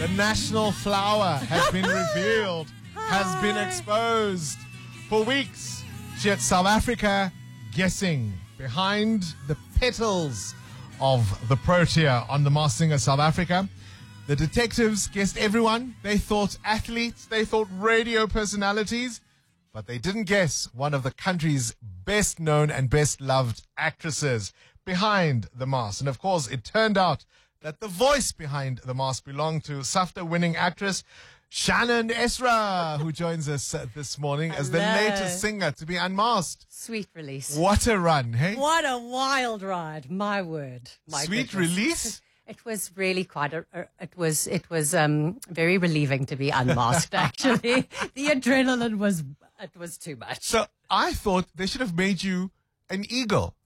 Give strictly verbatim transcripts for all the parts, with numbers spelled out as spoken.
The national flower has been revealed, has been exposed. For weeks, she had South Africa guessing behind the petals of the Protea on The Masked Singer South Africa. The detectives guessed everyone. They thought athletes, they thought radio personalities, but they didn't guess one of the country's best known and best loved actresses behind the mask. And of course, it turned out that the voice behind the mask belonged to SAFTA winning actress Shannon Esra, who joins us uh, this morning as the Hello. latest singer to be unmasked. Sweet release. What a run, hey? What a wild ride. My word. My Sweet goodness. release? It was really quite a, a- it was, it was, um, very relieving to be unmasked, actually. The adrenaline was, it was too much. So I thought they should have made you an eagle,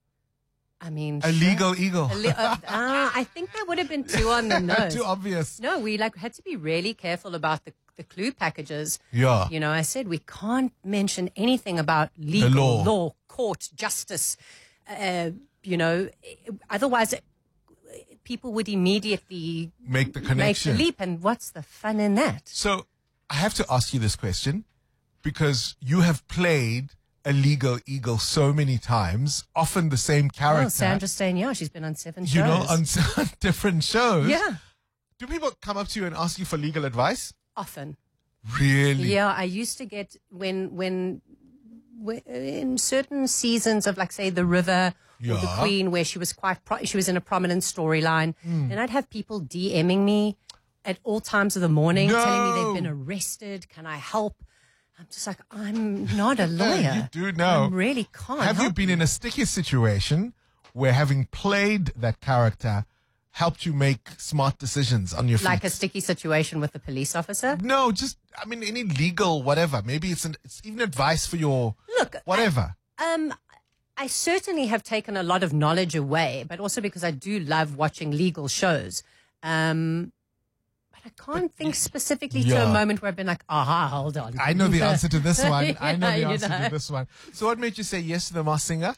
I mean, a sure. legal eagle. A le- uh, ah, I think that would have been too on the nose. Too obvious. No, we like had to be really careful about the, the clue packages. Yeah. You know, I said we can't mention anything about legal, law. law, court, justice. Uh, you know, otherwise it, people would immediately Make the make connection. the leap. And what's the fun in that? So I have to ask you this question because you have played a legal eagle so many times, often the same character. Oh, Sandra Stain, yeah, she's been on seven shows. you know, on, on different shows. Yeah, Do people come up to you and ask you for legal advice? often. Really? Yeah, I used to get when when when- in certain seasons of, like, say, The River or The Yeah. Queen, where she was quite pro- she was in a prominent storyline, and I'd have people DMing me at all times of the morning, telling me No. they've been arrested. Can I help? I'm just like, I'm not a lawyer. You do know. I really can't. Have you help been in a sticky situation where having played that character helped you make smart decisions on your feet? like a sticky situation with the police officer? No, just, I mean, any legal whatever. Maybe it's, an, it's even advice for your Look, whatever. Um, I certainly have taken a lot of knowledge away, but also because I do love watching legal shows. Um, but I can't think specifically to yeah. a moment where I've been like, aha, hold on. I know the answer to this one. I know the Yeah, you answer know. to this one. So what made you say yes to the Masked Singer?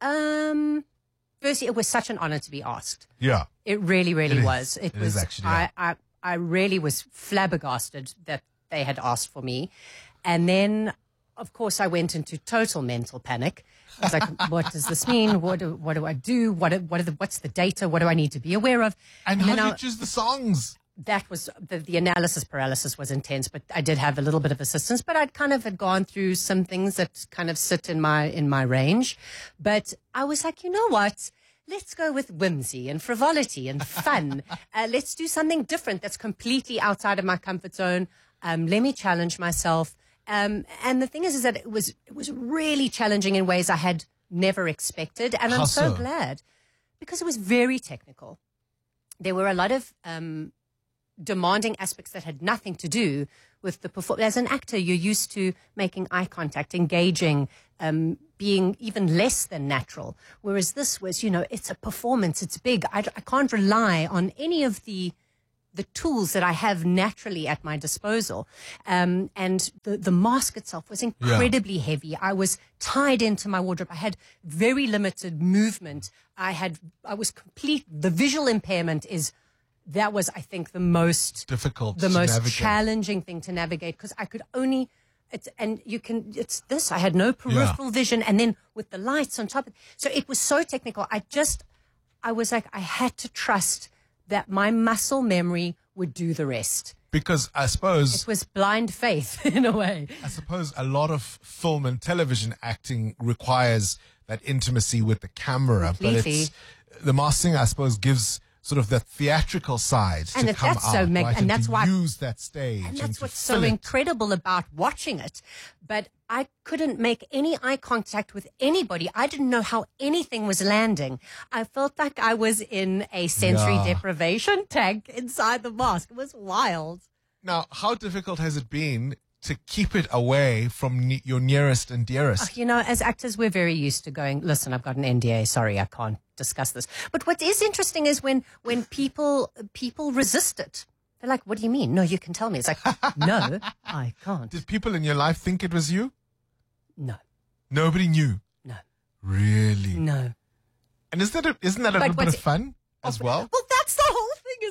Um, firstly, it was such an honor to be asked. Yeah. It really, really It is. was. It, It was. is actually, I, yeah. I, I really was flabbergasted that they had asked for me, and then, of course, I went into total mental panic. I was like, "What does this mean? What do, what do I do? What are- what are the, what's the data? What do I need to be aware of?" And, then how do I- you choose the songs? that was the, the analysis paralysis was intense, but I did have a little bit of assistance. But I'd kind of had gone through some things that kind of sit in my in my range. But I was like, you know what? Let's go with whimsy and frivolity and fun. uh, let's do something different that's completely outside of my comfort zone. Um, let me challenge myself. Um, and the thing is, is that it was it was really challenging in ways I had never expected, and I'm How so so? glad because it was very technical. There were a lot of um, demanding aspects that had nothing to do with the performance. As an actor, you're used to making eye contact, engaging, um, being even less than natural. Whereas this was, you know, it's a performance, it's big. I, I can't rely on any of the the tools that I have naturally at my disposal. Um, and the, the mask itself was incredibly yeah. heavy. I was tied into my wardrobe. I had very limited movement. I had, I was complete, the visual impairment is, that was, I think, the most difficult, the to most navigate. challenging thing to navigate because I could only, it's, and you can, it's this, I had no peripheral yeah. vision and then with the lights on top. Of, so it was so technical. I just, I was like, I had to trust that my muscle memory would do the rest. Because I suppose it was blind faith in a way. I suppose a lot of film and television acting requires that intimacy with the camera. Completely. But it's, the Masked Singer, I suppose, gives sort of the theatrical side and to it, come that's out, so mag- right? and, and that's to why use that stage. And and that's to what's fill so it. incredible about watching it. But I couldn't make any eye contact with anybody. I didn't know how anything was landing. I felt like I was in a sensory Yeah. deprivation tank inside the mask. It was wild. Now, how difficult has it been to keep it away from ne- your nearest and dearest? You know, as actors, we're very used to going, listen, I've got an N D A. Sorry, I can't discuss this. But what is interesting is when, when people, people resist it. They're like, what do you mean? No, you can tell me. It's like, no, I can't. Did people in your life think it was you? No, Nobody knew? no, Really? no. And isn't that a, isn't that a But little bit what's- of fun as well? Well, that's the whole thing is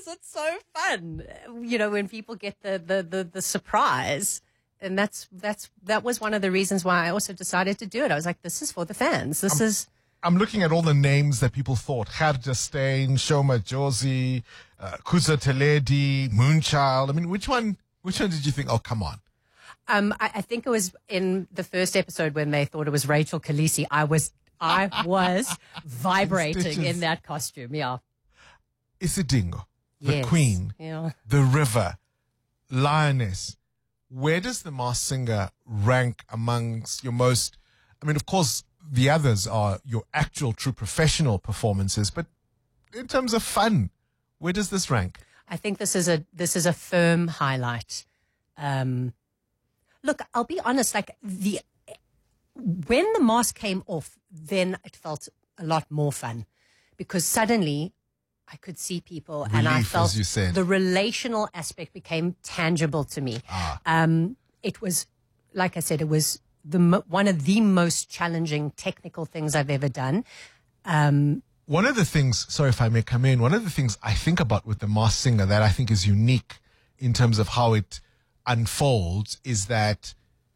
It's so fun. You know, when people get the, the, the, the surprise. And that's, that's, that was one of the reasons why I also decided to do it. I was like, this is for the fans. This I'm, is. I'm looking at all the names that people thought. Gerda Steyn, Shoma Josie, uh, Kuza Teledi, Moonchild. I mean, which one, which one did you think, oh, come on? Um, I, I think it was in the first episode when they thought it was Rachel Khaleesi. I was, I was vibrating in that costume. Yeah. Isidingo, the Yes. Queen, Yeah. the River, Lioness. Where does The Masked Singer rank amongst your most, I mean, of course, the others are your actual true professional performances, but in terms of fun, where does this rank? I think this is a, this is a firm highlight. Um, look, I'll be honest, like the, when the mask came off, then it felt a lot more fun because suddenly I could see people and I Relief, felt as you said. the relational aspect became tangible to me. Ah. Um, it was, like I said, it was the mo- one of the most challenging technical things I've ever done. Um, One of the things, sorry if I may come in, one of the things I think about with The Masked Singer that I think is unique in terms of how it unfolds is that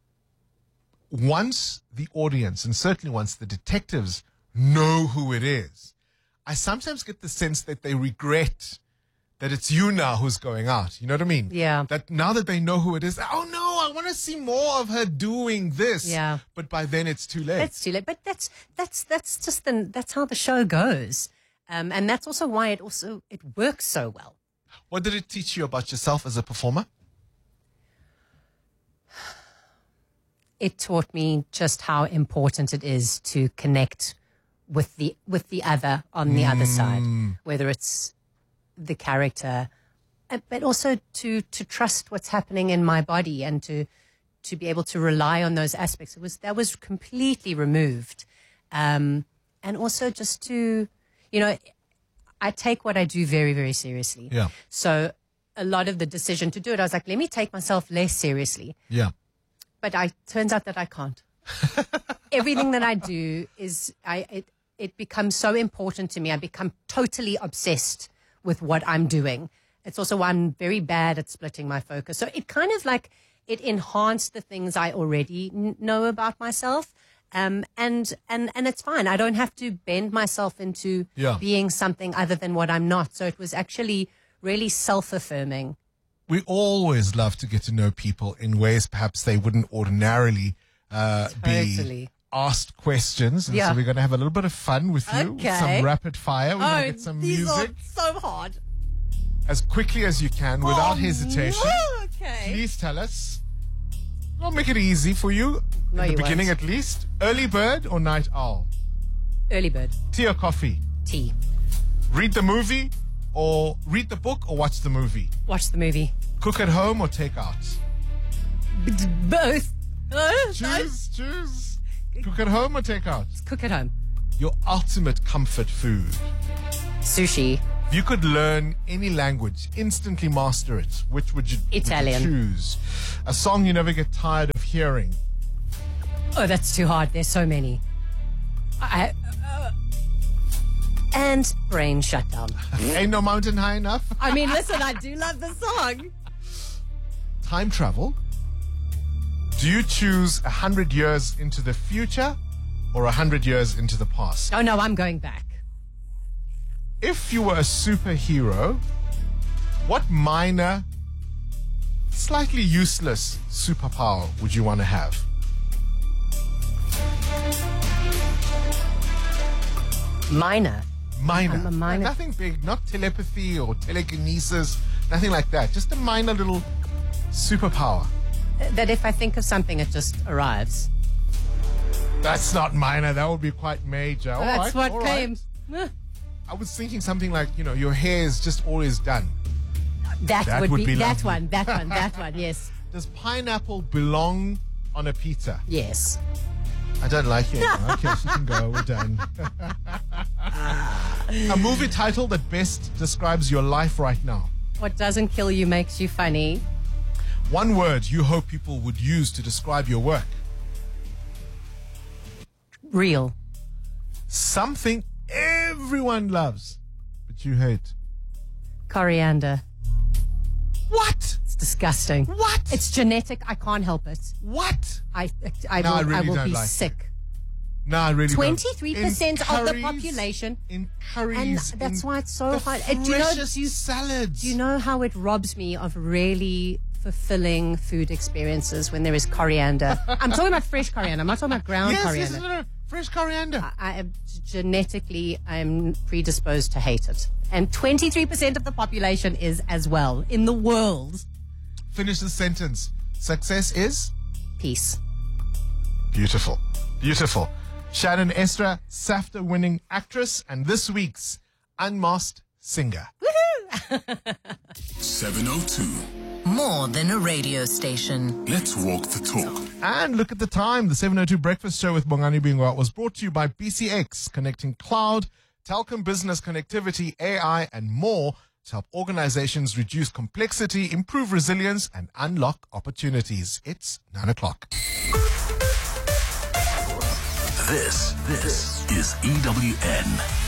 once the audience, and certainly once the detectives know who it is, I sometimes get the sense that they regret that it's you now who's going out. You know what I mean? Yeah. That now that they know who it is, oh no, I want to see more of her doing this. Yeah. But by then it's too late. It's too late, but that's that's that's just the that's how the show goes, um, and that's also why it also it works so well. What did it teach you about yourself as a performer? It taught me just how important it is to connect with the with the other on the other side, whether it's the character, uh, but also to to trust what's happening in my body and to to be able to rely on those aspects. It was that was completely removed, um, and also just to, you know, I take what I do very very seriously. Yeah. So a lot of the decision to do it, I was like, let me take myself less seriously. Yeah. But I turns out that I can't. Everything that I do is I it it becomes so important to me. I become totally obsessed with what I'm doing. It's also why I'm very bad at splitting my focus. So it kind of like it enhanced the things I already n- know about myself. Um, and and and it's fine. I don't have to bend myself into Yeah. being something other than what I'm not. So it was actually really self-affirming. We always love to get to know people in ways perhaps they wouldn't ordinarily uh, be Totally. asked questions. And Yeah. so we're going to have a little bit of fun with you, with Okay. some rapid fire. We're going to get some these music are so hard. as quickly as you can without Oh, hesitation. no, okay. Please tell us. I'll make it easy for you. No, at the you beginning won't. at least. Early bird or night owl? Early bird. Tea or coffee? Tea. Read the movie or read the book or watch the movie? Watch the movie. Cook at home or take out? Both. Choose, choose. Cook at home or take out? Cook at home. Your ultimate comfort food. Sushi. If you could learn any language, instantly master it, which would you, would you Italian. choose? A song you never get tired of hearing. Oh, that's too hard. There's so many. I, uh, and brain shutdown. Ain't no mountain high enough. I mean, listen, I do love the song. Time travel. Do you choose a hundred years into the future or a hundred years into the past? Oh, no, I'm going back. If you were a superhero, what minor, slightly useless superpower would you want to have? Minor. Minor. I'm a minor- Nothing big, not telepathy or telekinesis, nothing like that. Just a minor little superpower. That if I think of something, it just arrives. That's not minor. That would be quite major. All That's right, what all right. came. Eh, I was thinking something like, you know, your hair is just always done. That, That would, would be, be that lovely. one, that one, that one, yes. Does pineapple belong on a pizza? Yes. I don't like it. Okay, she can go. We're done. A movie title that best describes your life right now. What doesn't kill you makes you funny. One word you hope people would use to describe your work. Real. Something everyone loves, but you hate. Coriander. What? It's disgusting. What? It's genetic. I can't help it. What? I, I, No, will, I really I will don't be like sick. No, I really twenty-three percent don't. of the In curries, population. In And curries. that's in why it's so the hard. Uh, Do you know, freshest do you, salads. do you know how it robs me of really fulfilling food experiences when there is coriander? I'm talking about fresh coriander. I'm not talking about ground yes, coriander. yes, no, no. Fresh coriander. I, I am genetically, I'm predisposed to hate it. And twenty-three percent of the population is as well in the world. Finish the sentence. Success is? Peace. Beautiful. Beautiful. Shannon Estra, SAFTA-winning actress and this week's Unmasked Singer. seven oh two. More than a radio station. Let's walk the talk. And look at the time. The seven oh two Breakfast Show with Bongani Bingwa was brought to you by B C X, connecting cloud, telecom business connectivity, A I, and more to help organizations reduce complexity, improve resilience, and unlock opportunities. It's nine o'clock. This, this is E W N.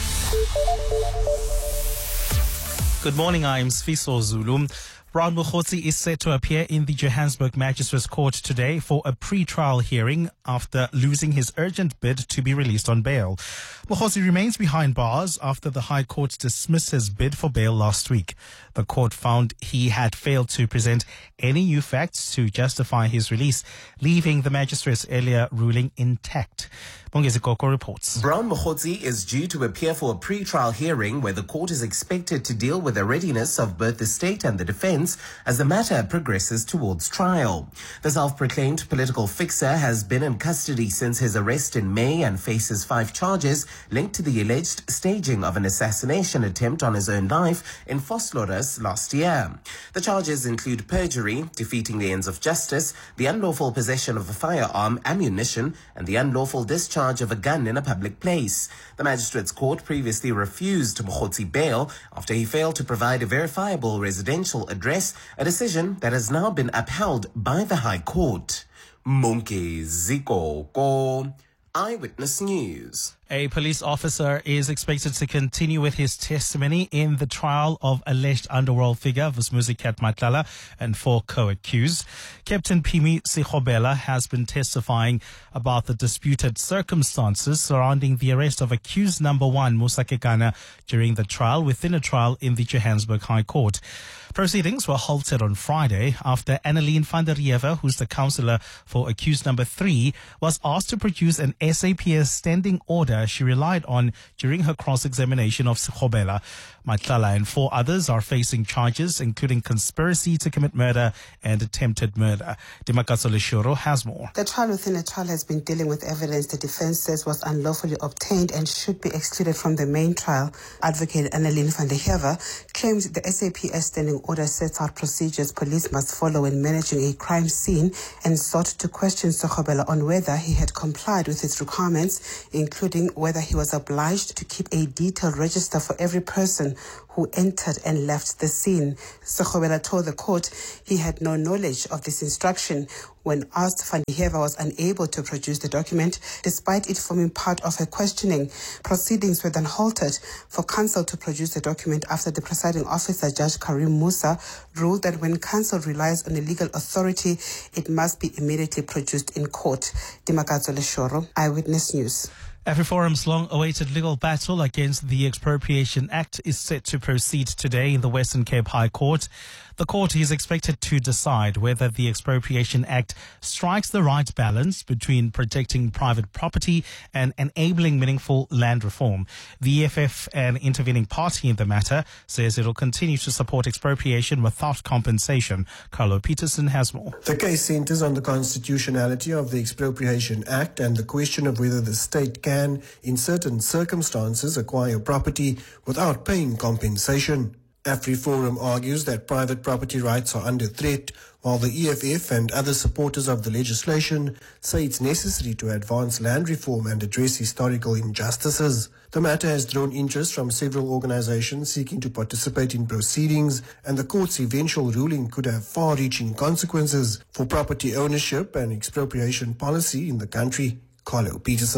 Good morning, I'm Sfiso Zulu. Brown Mokgotsi is set to appear in the Johannesburg Magistrates Court today for a pre-trial hearing after losing his urgent bid to be released on bail. Mokgotsi remains behind bars after the High Court dismissed his bid for bail last week. The court found he had failed to present any new facts to justify his release, leaving the magistrate's earlier ruling intact. Bongezi Koko reports. Brown Mokgotsi is due to appear for a pre-trial hearing where the court is expected to deal with the readiness of both the state and the defense as the matter progresses towards trial. The self-proclaimed political fixer has been in custody since his arrest in May and faces five charges linked to the alleged staging of an assassination attempt on his own life in Vosloorus last year. The charges include perjury, defeating the ends of justice, the unlawful possession of a firearm, ammunition, and the unlawful discharge of a gun in a public place. The Magistrates Court previously refused Mokgotsi bail after he failed to provide a verifiable residential address, a decision that has now been upheld by the High Court. Monke Ziko Ko, Eyewitness News. A police officer is expected to continue with his testimony in the trial of alleged underworld figure Vusmuzikat Matlala and four co-accused. Captain Phumi Sekgobela has been testifying about the disputed circumstances surrounding the arrest of accused number one Musa Kekana during the trial within a trial in the Johannesburg High Court. Proceedings were halted on Friday after Annelien van der Reever, who's the counsellor for accused number three, was asked to produce an S A P S standing order she relied on during her cross-examination of Sekgobela. Matlala and four others are facing charges, including conspiracy to commit murder and attempted murder. Dimakatso Leshoro has more. The trial within a trial has been dealing with evidence the defense says was unlawfully obtained and should be excluded from the main trial. Advocate Annelien van der Reever claims the S A P S standing order sets out procedures police must follow when managing a crime scene and sought to question Sekgobela on whether he had complied with its requirements, including whether he was obliged to keep a detailed register for every person who entered and left the scene. Sekgobela told the court he had no knowledge of this instruction. When asked, Van der Reever was unable to produce the document despite it forming part of her questioning. Proceedings were then halted for counsel to produce the document after the presiding officer, Judge Karim Musa, ruled that when counsel relies on a legal authority, it must be immediately produced in court. Dimakatso Leshoro, Eyewitness News. AfriForum's long-awaited legal battle against the Expropriation Act is set to proceed today in the Western Cape High Court. The court is expected to decide whether the Expropriation Act strikes the right balance between protecting private property and enabling meaningful land reform. The E F F, an intervening party in the matter, says it will continue to support expropriation without compensation. Carlo Peterson has more. The case centers on the constitutionality of the Expropriation Act and the question of whether the state can, in certain circumstances, acquire property without paying compensation. AfriForum argues that private property rights are under threat, while the E F F and other supporters of the legislation say it's necessary to advance land reform and address historical injustices. The matter has drawn interest from several organizations seeking to participate in proceedings, and the court's eventual ruling could have far-reaching consequences for property ownership and expropriation policy in the country. Carlo Peterson,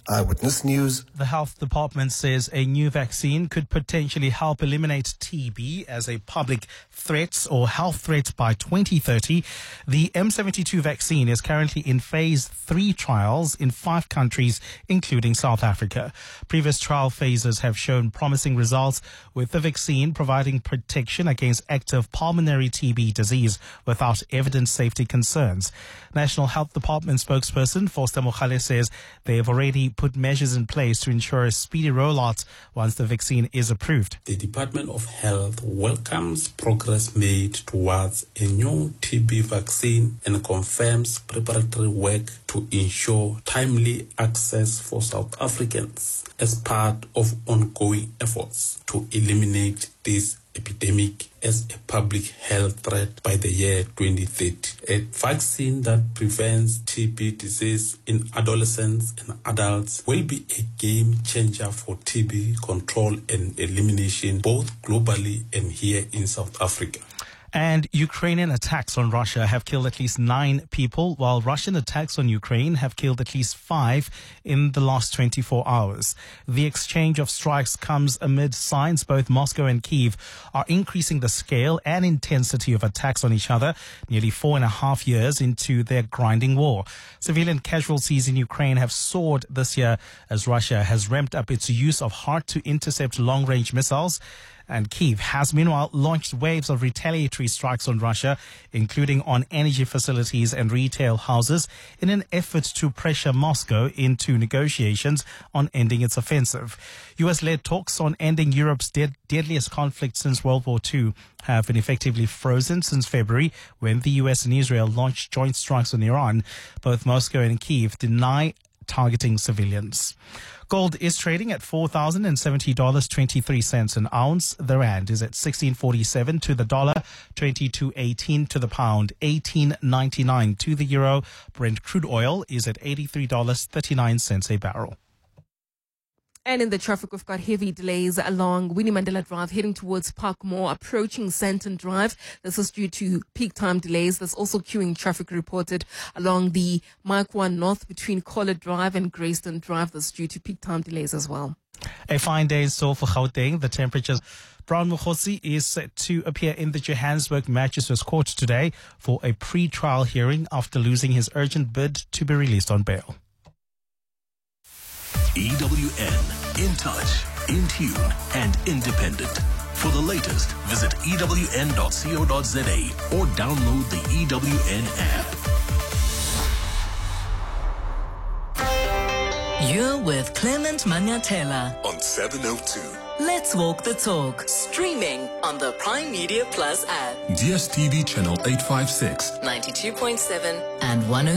Eyewitness News. The health department says a new vaccine could potentially help eliminate T B as a public threat or health threat by twenty thirty. The M seventy-two vaccine is currently in phase three trials in five countries, including South Africa. Previous trial phases have shown promising results, with the vaccine providing protection against active pulmonary T B disease without evident safety concerns. National Health Department spokesperson Foster Mogale says they have already put measures in place to ensure a speedy rollout once the vaccine is approved. The Department of Health welcomes progress made towards a new T B vaccine and confirms preparatory work to ensure timely access for South Africans as part of ongoing efforts to eliminate this epidemic as a public health threat by the year twenty thirty. A vaccine that prevents T B disease in adolescents and adults will be a game changer for T B control and elimination both globally and here in South Africa. And Ukrainian attacks on Russia have killed at least nine people, while Russian attacks on Ukraine have killed at least five in the last twenty-four hours. The exchange of strikes comes amid signs both Moscow and Kyiv are increasing the scale and intensity of attacks on each other, nearly four and a half years into their grinding war. Civilian casualties in Ukraine have soared this year as Russia has ramped up its use of hard-to-intercept long-range missiles. And Kyiv has meanwhile launched waves of retaliatory strikes on Russia, including on energy facilities and retail houses, in an effort to pressure Moscow into negotiations on ending its offensive. U S-led talks on ending Europe's dead, deadliest conflict since World War Two have been effectively frozen since February, when the U S and Israel launched joint strikes on Iran. Both Moscow and Kyiv deny targeting civilians. Gold is trading at four thousand seventy dollars and twenty-three cents an ounce. The rand is at sixteen forty-seven to the dollar, twenty-two eighteen to the pound, eighteen ninety-nine to the euro. Brent crude oil is at eighty-three dollars and thirty-nine cents a barrel. And in the traffic, we've got heavy delays along Winnie Mandela Drive heading towards Parkmore, approaching Santon Drive. This is due to peak time delays. There's also queuing traffic reported along the Mike one North between Collard Drive and Greyston Drive. That's due to peak time delays as well. A fine day in store for Gauteng. The temperatures. Brown Mukhosi is set to appear in the Johannesburg Magistrates Court today for a pre-trial hearing after losing his urgent bid to be released on bail. E W N, in touch, in tune, and independent. For the latest, visit E W N dot co dot za or download the E W N app. You're with Clement Manyatela On seven oh two. Let's Walk the Talk, streaming on the Prime Media Plus app. D S T V channel eight fifty-six. ninety-two point seven and one oh